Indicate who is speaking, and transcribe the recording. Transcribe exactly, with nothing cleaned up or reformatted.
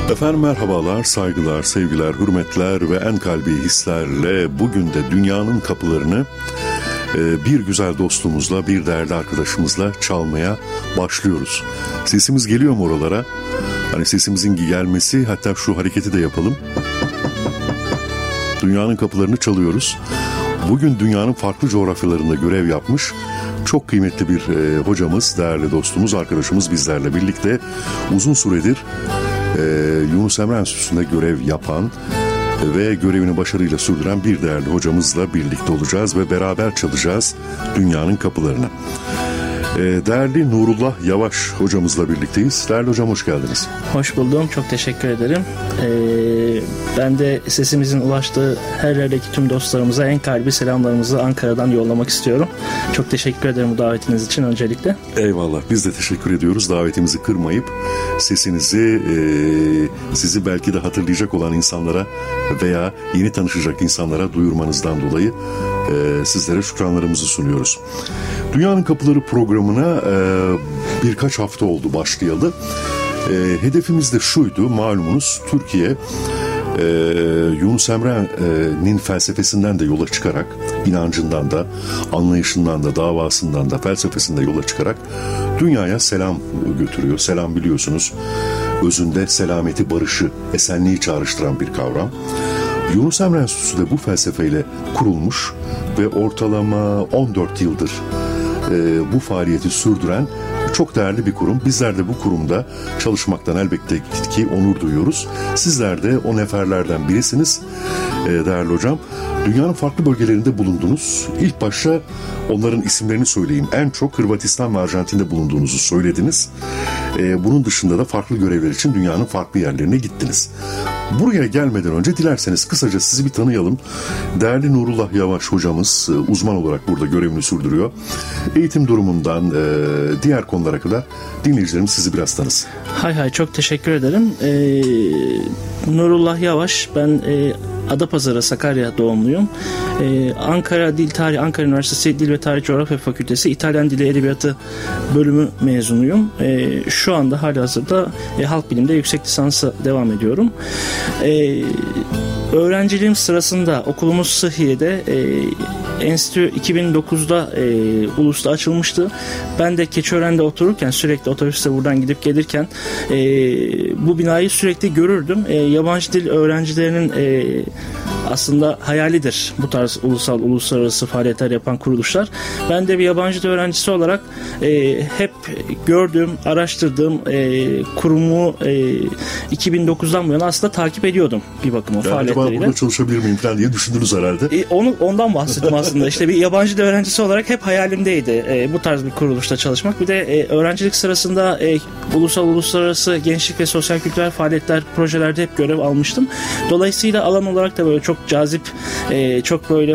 Speaker 1: Efendim merhabalar, saygılar, sevgiler, hürmetler ve en kalbi hislerle bugün de dünyanın kapılarını bir güzel dostumuzla, bir değerli arkadaşımızla çalmaya başlıyoruz. Sesimiz geliyor mu oralara? Hani sesimizin gelmesi, hatta şu hareketi de yapalım. Dünyanın kapılarını çalıyoruz. Bugün dünyanın farklı coğrafyalarında görev yapmış çok kıymetli bir e, hocamız, değerli dostumuz, arkadaşımız bizlerle birlikte uzun süredir e, Yunus Emre Enstitüsü'nde görev yapan ve görevini başarıyla sürdüren bir değerli hocamızla birlikte olacağız ve beraber çalacağız dünyanın kapılarını. Değerli Nurullah Yavaş hocamızla birlikteyiz. Değerli hocam, hoş geldiniz.
Speaker 2: Hoş buldum. Çok teşekkür ederim. Ee, ben de sesimizin ulaştığı her yerdeki tüm dostlarımıza en kalbi selamlarımızı Ankara'dan yollamak istiyorum. Çok teşekkür ederim bu davetiniz için öncelikle.
Speaker 1: Eyvallah. Biz de teşekkür ediyoruz. Davetimizi kırmayıp sesinizi e, sizi belki de hatırlayacak olan insanlara veya yeni tanışacak insanlara duyurmanızdan dolayı e, sizlere şükranlarımızı sunuyoruz. Dünyanın Kapıları programına e, birkaç hafta oldu başlayalı. E, hedefimiz de şuydu, malumunuz Türkiye e, Yunus Emre'nin felsefesinden de yola çıkarak, inancından da, anlayışından da, davasından da, felsefesinden yola çıkarak dünyaya selam götürüyor. Selam biliyorsunuz, özünde selameti, barışı, esenliği çağrıştıran bir kavram. Yunus Emre Enstitüsü de bu felsefeyle kurulmuş ve ortalama on dört yıldır e, bu faaliyeti sürdüren çok değerli bir kurum. Bizler de bu kurumda çalışmaktan elbette ki onur duyuyoruz. Sizler de o neferlerden birisiniz e, değerli hocam. Dünyanın farklı bölgelerinde bulundunuz. İlk başta onların isimlerini söyleyeyim. En çok Hırvatistan ve Arjantin'de bulunduğunuzu söylediniz. Ee, bunun dışında da farklı görevler için dünyanın farklı yerlerine gittiniz. Buraya gelmeden önce dilerseniz kısaca sizi bir tanıyalım. Değerli Nurullah Yavaş hocamız uzman olarak burada görevini sürdürüyor. Eğitim durumundan e, diğer konulara kadar dinleyicilerimiz sizi biraz tanısın.
Speaker 2: Hay hay, çok teşekkür ederim. Ee, Nurullah Yavaş, ben e, Adapazarı, Sakarya doğumluyum. Ee, Ankara Dil Tarih, Ankara Üniversitesi Dil ve Tarih Coğrafya Fakültesi İtalyan Dili Edebiyatı bölümü mezunuyum. Ee, şu anda halihazırda e, halk bilimde yüksek lisansa devam ediyorum. Ee, öğrenciliğim sırasında okulumuz Sıhhiye'de e, enstitü iki bin dokuzda e, Ulus'ta açılmıştı. Ben de Keçiören'de otururken, sürekli otobüste buradan gidip gelirken e, bu binayı sürekli görürdüm. E, yabancı dil öğrencilerinin e, aslında hayalidir bu tarz ulusal, uluslararası faaliyetler yapan kuruluşlar. Ben de bir yabancı dil öğrencisi olarak e, hep gördüğüm, araştırdığım e, kurumu e, iki bin dokuzdan bu yana aslında takip ediyordum bir bakıma
Speaker 1: yani
Speaker 2: faaliyetleriyle.
Speaker 1: Acaba burada çalışabilir miyim falan diye düşündünüz herhalde.
Speaker 2: E, onu ondan bahsettim aslında. İşte bir yabancı dil öğrencisi olarak hep hayalimdeydi e, bu tarz bir kuruluşta çalışmak. Bir de e, öğrencilik sırasında e, ulusal, uluslararası gençlik ve sosyal kültürel faaliyetler, projelerde hep görev almıştım. Dolayısıyla alan olarak da böyle çok cazip, e, çok böyle